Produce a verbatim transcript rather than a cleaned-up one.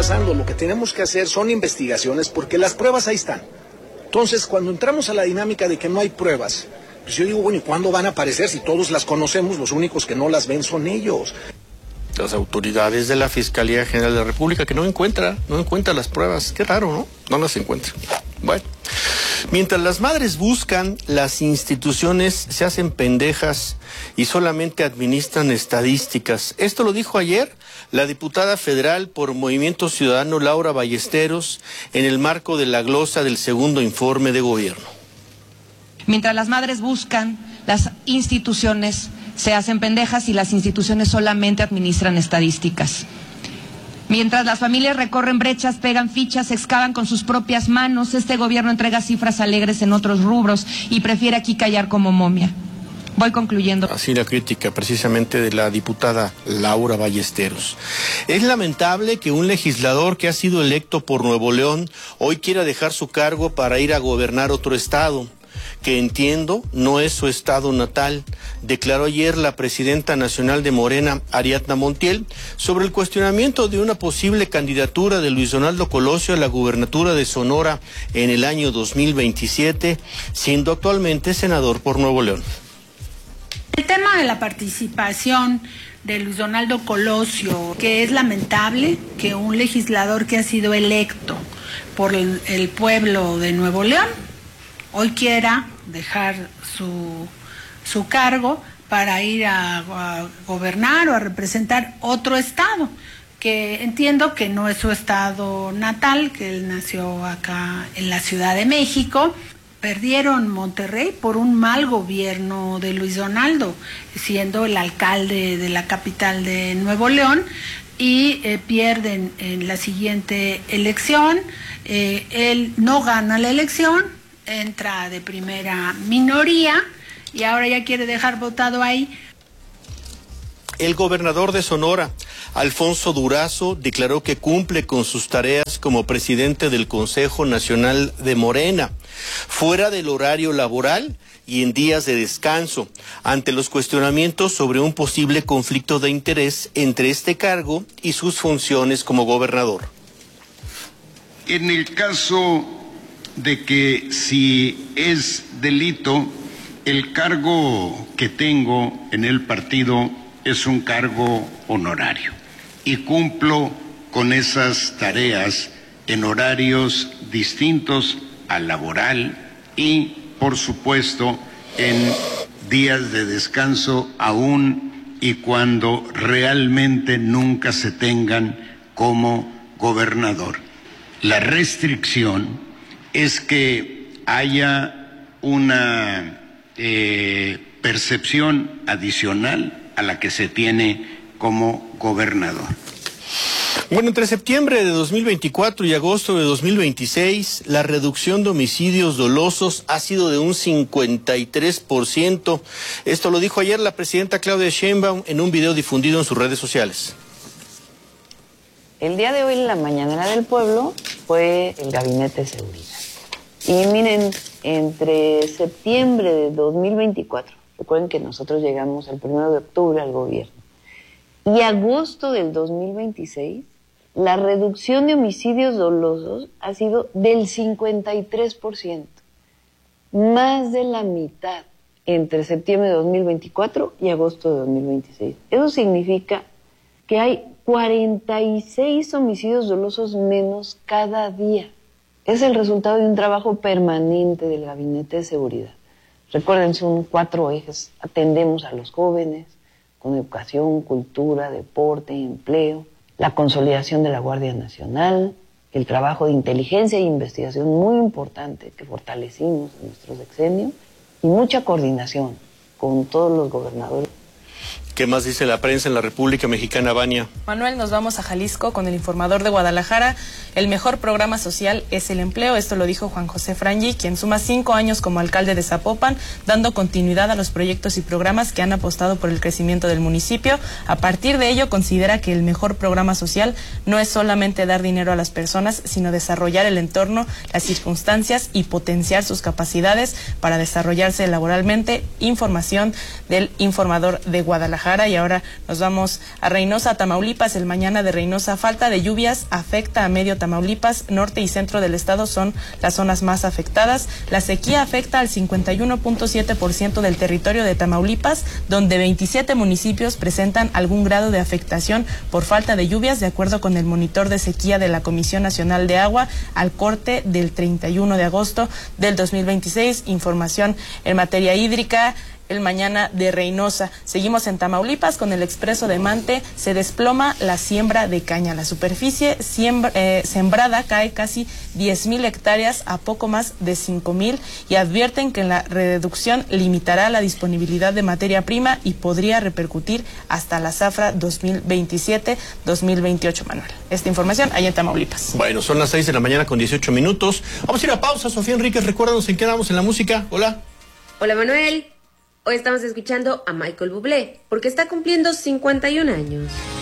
pasando. Lo que tenemos que hacer son investigaciones porque las pruebas ahí están. Entonces, cuando entramos a la dinámica de que no hay pruebas, pues yo digo, bueno, ¿y cuándo van a aparecer? Si todos las conocemos, los únicos que no las ven son ellos. Las autoridades de la Fiscalía General de la República que no encuentra, no encuentra las pruebas. Qué raro, ¿no? No las encuentra. Bueno, mientras las madres buscan, las instituciones se hacen pendejas y solamente administran estadísticas. Esto lo dijo ayer la diputada federal por Movimiento Ciudadano Laura Ballesteros en el marco de la glosa del segundo informe de gobierno. Mientras las madres buscan, las instituciones se hacen pendejas y las instituciones solamente administran estadísticas. Mientras las familias recorren brechas, pegan fichas, excavan con sus propias manos, este gobierno entrega cifras alegres en otros rubros y prefiere aquí callar como momia. Voy concluyendo. Así la crítica precisamente de la diputada Laura Ballesteros. Es lamentable que un legislador que ha sido electo por Nuevo León hoy quiera dejar su cargo para ir a gobernar otro estado, que entiendo no es su estado natal, declaró ayer la presidenta nacional de Morena, Ariadna Montiel, sobre el cuestionamiento de una posible candidatura de Luis Donaldo Colosio a la gubernatura de Sonora en el año dos mil veintisiete, siendo actualmente senador por Nuevo León. El tema de la participación de Luis Donaldo Colosio, que es lamentable que un legislador que ha sido electo por el, el pueblo de Nuevo León hoy quiera dejar su, su cargo para ir a, a gobernar o a representar otro estado, que entiendo que no es su estado natal, que él nació acá en la Ciudad de México. Perdieron Monterrey por un mal gobierno de Luis Donaldo, siendo el alcalde de la capital de Nuevo León, y eh, pierden en la siguiente elección. Eh, él no gana la elección, entra de primera minoría y ahora ya quiere dejar votado ahí. El gobernador de Sonora, Alfonso Durazo, declaró que cumple con sus tareas como presidente del Consejo Nacional de Morena, fuera del horario laboral y en días de descanso, ante los cuestionamientos sobre un posible conflicto de interés entre este cargo y sus funciones como gobernador. En el caso de que si es delito, el cargo que tengo en el partido es un cargo honorario y cumplo con esas tareas en horarios distintos al laboral y, por supuesto, en días de descanso aún y cuando realmente nunca se tengan como gobernador. La restricción es que haya una eh, percepción adicional a la que se tiene como gobernador. Bueno, entre septiembre de dos mil veinticuatro y agosto de dos mil veintiséis, la reducción de homicidios dolosos ha sido de un cincuenta y tres por ciento. Esto lo dijo ayer la presidenta Claudia Sheinbaum en un video difundido en sus redes sociales. El día de hoy, en la mañanera del pueblo, fue el Gabinete de Seguridad. Y miren, entre septiembre de dos mil veinticuatro, recuerden que nosotros llegamos el primero de octubre al gobierno, y agosto del dos mil veintiséis, la reducción de homicidios dolosos ha sido del cincuenta y tres por ciento, más de la mitad entre septiembre de dos mil veinticuatro y agosto de dos mil veintiséis. Eso significa que hay cuarenta y seis homicidios dolosos menos cada día. Es el resultado de un trabajo permanente del Gabinete de Seguridad. Recuerden, son cuatro ejes. Atendemos a los jóvenes con educación, cultura, deporte, empleo, la consolidación de la Guardia Nacional, el trabajo de inteligencia e investigación muy importante que fortalecimos en nuestro sexenio, y mucha coordinación con todos los gobernadores. ¿Qué más dice la prensa en la República Mexicana, Vania? Manuel, nos vamos a Jalisco con el informador de Guadalajara. El mejor programa social es el empleo. Esto lo dijo Juan José Frangi, quien suma cinco años como alcalde de Zapopan, dando continuidad a los proyectos y programas que han apostado por el crecimiento del municipio. A partir de ello, considera que el mejor programa social no es solamente dar dinero a las personas, sino desarrollar el entorno, las circunstancias y potenciar sus capacidades para desarrollarse laboralmente. Información del informador de Guadalajara. Guadalajara. Y ahora nos vamos a Reynosa, Tamaulipas. El mañana de Reynosa, falta de lluvias afecta a medio Tamaulipas. Norte y centro del estado son las zonas más afectadas. La sequía afecta al cincuenta y uno punto siete por ciento del territorio de Tamaulipas, donde veintisiete municipios presentan algún grado de afectación por falta de lluvias, de acuerdo con el monitor de sequía de la Comisión Nacional de Agua al corte del treinta y uno de agosto del dos mil veintiséis. Información en materia hídrica. El mañana de Reynosa. Seguimos en Tamaulipas con el expreso de Mante. Se desploma la siembra de caña. La superficie siembra, eh, sembrada cae casi diez mil hectáreas a poco más de cinco mil, y advierten que la reducción limitará la disponibilidad de materia prima y podría repercutir hasta la zafra dos mil veintisiete dos mil veintiocho, Manuel. Esta información allá en Tamaulipas. Bueno, son las seis de la mañana con dieciocho minutos. Vamos a ir a pausa. Sofía Enríquez, recuérdanos en qué damos en la música. Hola. Hola, Manuel. Hoy estamos escuchando a Michael Bublé, porque está cumpliendo cincuenta y un años.